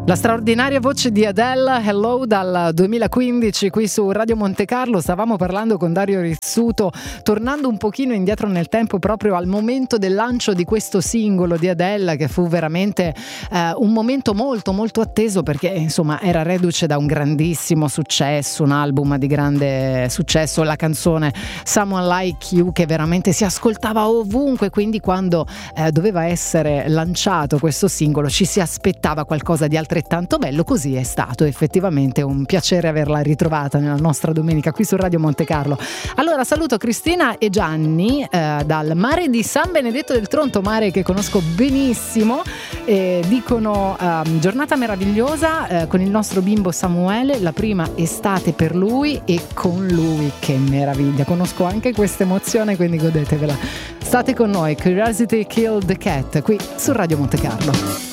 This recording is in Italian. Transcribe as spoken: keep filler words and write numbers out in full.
La straordinaria voce di Adele, Hello, dal duemilaquindici qui su Radio Monte Carlo. Stavamo parlando con Dario Rizzuto, tornando un pochino indietro nel tempo proprio al momento del lancio di questo singolo di Adele, che fu veramente eh, un momento molto molto atteso, perché insomma era reduce da un grandissimo successo, un album di grande successo, la canzone Someone Like You, che veramente si ascoltava ovunque, quindi quando eh, doveva essere lanciato questo singolo ci si aspettava qualcosa di altrettanto bello. Così è stato, effettivamente un piacere averla ritrovata nella nostra domenica qui su Radio Monte Carlo. Allora saluto Cristina e Gianni eh, dal mare di San Benedetto del Tronto, mare che conosco benissimo, e dicono eh, giornata meravigliosa eh, con il nostro bimbo Samuele, la prima estate per lui e con lui, che meraviglia, conosco anche questa emozione, quindi godetevela. State con noi, Curiosity Killed the Cat qui su Radio Monte Carlo.